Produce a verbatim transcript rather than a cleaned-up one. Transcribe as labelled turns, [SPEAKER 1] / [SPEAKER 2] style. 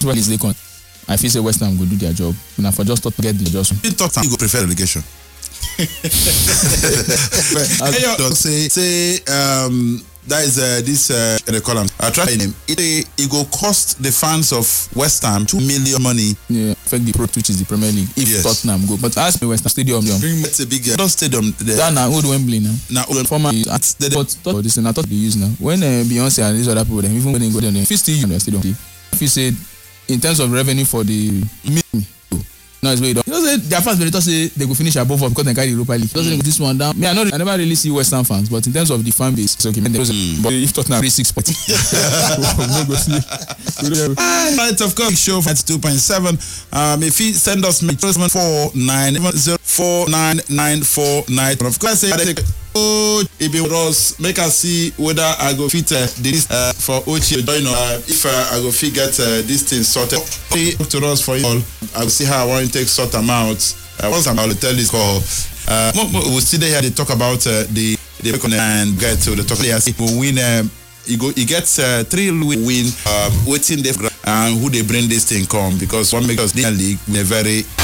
[SPEAKER 1] Super League they come. I feel say West Ham go do their job. Now for just to get the adjustment.
[SPEAKER 2] In talk time, you go prefer relegation. Don't say say um that is uh, this uh the column. I try name. It it go cost the fans of West Ham two million money.
[SPEAKER 1] Yeah, affect the Pro, which is the Premier League. If yes. Tottenham go, but ask me West Ham Stadium.
[SPEAKER 2] It's a big uh, stadium. There.
[SPEAKER 1] That now old Wembley now.
[SPEAKER 2] Now old
[SPEAKER 1] former. But thought this and I thought they use now. When uh, Beyonce and these other people, them even when they go there, if you still use the stadium, if you say in terms of revenue for the no, it's way down. You know, say their fans, they say they will finish above us because they carry the Europa League. Doesn't this one down. Me, I know I never really see West Ham fans, but in terms of the fan base, it's okay. Mm. But if Tottenham three six points,
[SPEAKER 2] right, of course, show at two point seven. Um, if he send us four nine zero four nine nine four nine, of course, say oh, if it was make us see whether I go fit uh, this uh, for Ochi join uh, if uh, I go fit get uh, this thing sorted. Talk to us for you all. I will see how I want to take sort them out. Uh, once I'm out to tell this call. Uh, we'll see there. They talk about uh, the the and get to the talk. They will win. Um, he go. He gets uh, three win. Uh, waiting there and who they bring this thing come because one makes us the league in a very